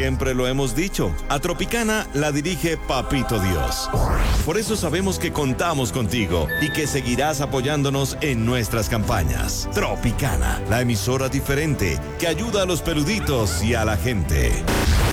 Siempre lo hemos dicho, a Tropicana la dirige Papito Dios. Por eso sabemos que contamos contigo y que seguirás apoyándonos en nuestras campañas. Tropicana, la emisora diferente que ayuda a los peluditos y a la gente.